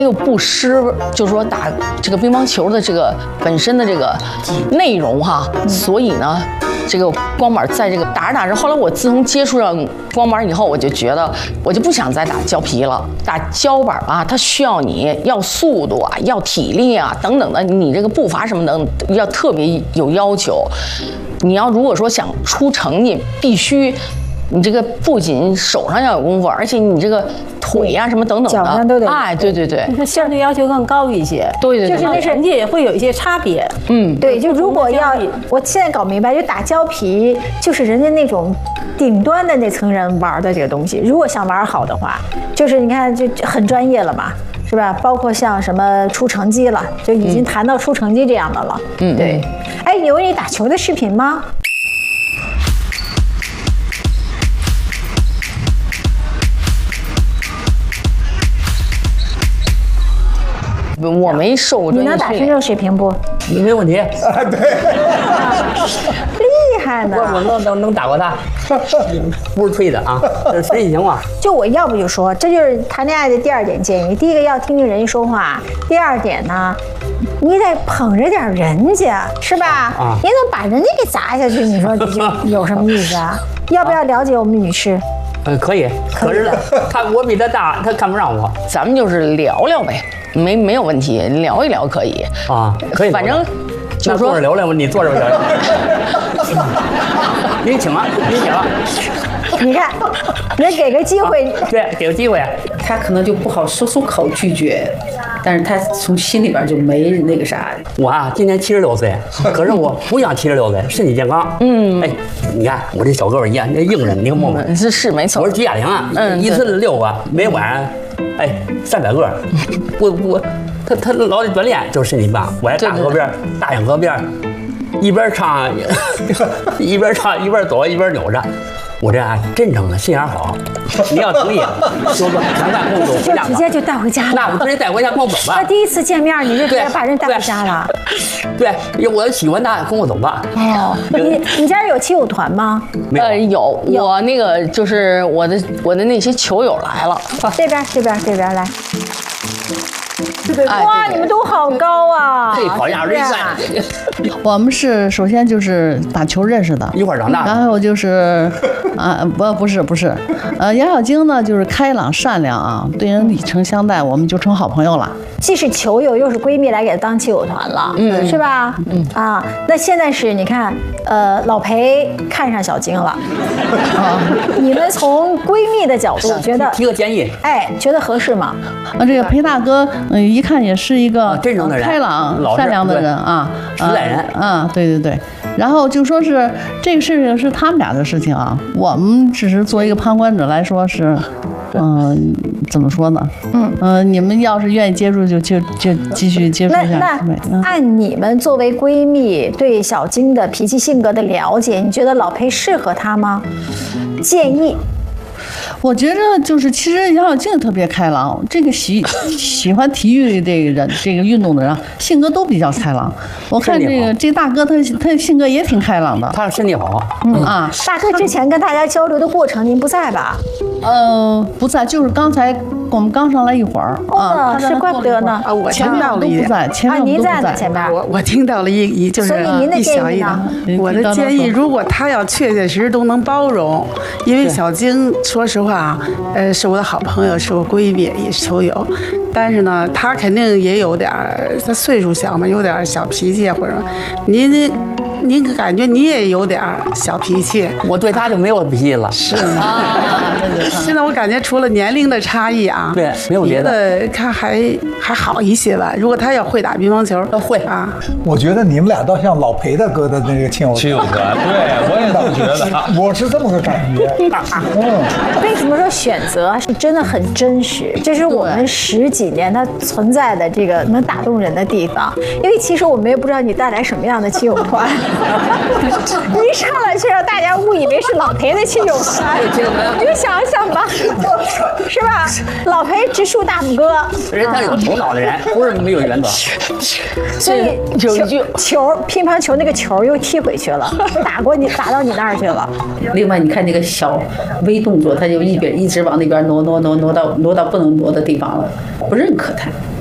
又不失，就是说打这个乒乓球的这个本身的这个内容哈，所以呢，这个光板在这个打着打着，后来我自从接触上光板以后，我就觉得我就不想再打胶皮了。打胶板啊，它需要你要速度啊，要体力啊等等的，你这个步伐什么的要特别有要求。你要如果说想出成绩，必须。你这个不仅手上要有功夫，而且你这个腿呀、什么等等的， 脚上都得。 哎，对对对， 它相对要求更高一些。 对对对， 就是那成绩也会有一些差别。 对，就如果要，我现在搞明白，就打胶皮，就是人家那种顶端的那层人玩的这个东西。如果想玩好的话，就是你看就很专业了嘛。是吧？包括像什么出成绩了，就已经谈到出成绩这样的了。对。哎，有你打球的视频吗？ 我没受过专业训练。 你能打成这种水平不？ 没问题。 对。 厉害呢！ 我能打过他，不是吹的啊，这是真行啊。 就我要不就说，这就是谈恋爱的第二点建议。第一个要听听人家说话，第二点呢，你得捧着点人家，是吧？啊，你怎么把人家给砸下去？你说这就有什么意思啊？要不要了解我们女士？ 可以，可是我比他大，他看不上我。 咱们就是聊聊呗，没有问题，聊一聊可以啊，可以。 反正就是说聊聊，你坐这边聊。您请了，您请了。 你看，人给个机会， 对，给个机会， 他可能就不好说出口拒绝，但是他从心里边就没那个啥。 我啊，今年76岁，可是我不像76岁，身体健康。哎，你看我这小胳膊一样，那硬着，你看摸摸。 是没错。 我是举哑铃啊，一次6个，每晚300个。他老得锻炼，就是身体棒。我在大河边，大洋河边，一边唱一边走一边扭着。我这真诚的心眼好，你要同意，就赶快跟我走回家吧。 直接就带回家了。 那我直接带回家，跟我走吧。 那第一次见面你就直接把人带回家了？ 对，我喜欢他，跟我走吧。 哦，你家有亲友团吗？ 有，我那个就是我的那些球友来了。 这边来。哇，你们都好高啊！ 这跑亚运赛， 我们是首先就是打球认识的， 一块长大。 然后就是不是，杨小晶呢就是开朗善良啊，对人礼诚相待，我们就成好朋友了。 既是球友又是闺蜜，来给她当亲友团了，是吧？那现在是你看，老裴看上小晶了，你们从闺蜜的角度觉得提个建议， 觉得合适吗？ 这个裴大哥，一看也是一个真诚的人， 开朗善良的人啊， 实在人啊，对。然后就说是这个事情是他们俩的事情啊，我们只是作为一个旁观者来说是。怎么说呢？你们要是愿意接触，就继续接触一下。 那按你们作为闺蜜对小晶的脾气性格的了解，你觉得老裴适合她吗？建议。 我觉着就是，其实杨小静特别开朗，这个喜欢体育的这个人，这个运动的人，性格都比较开朗。我看这大哥他性格也挺开朗的， 他身体好。 大哥之前跟大家交流的过程您不在吧？ 不在，就是刚才我们刚上来一会儿是怪不得呢。 我听到了一点。 您在呢，前边。 我听到了就是所以您的建议呢？ 我的建议，如果他要确实都能包容，因为小晶说实话。是我的好朋友，是我闺蜜，也是球友。但是呢，她肯定也有点她岁数小嘛，有点小脾气或者您感觉你也有点小脾气， 我对她就没有脾气了。 是吗？现在我感觉除了年龄的差异啊， 对，没有别的， 她还好一些吧。如果她要会打乒乓球， 会啊。 我觉得你们俩倒像老裴的哥的那个亲友团， 对，我也这么觉得。 我是这么个感觉。 为什么说选择是真的很真实？这是我们10几年它存在的这个能打动人的地方。因为其实我们也不知道你带来什么样的亲友团。 一上来就让大家误以为是老裴的亲友团，你想想吧，是吧？老裴直竖大拇哥， 人他有头脑的人，不是没有原则。 所以有一句球乒乓球那个球又踢回去了，打到你那儿去了。 另外，你看那个小微动作，他就一直往那边挪到不能挪的地方了，不认可他。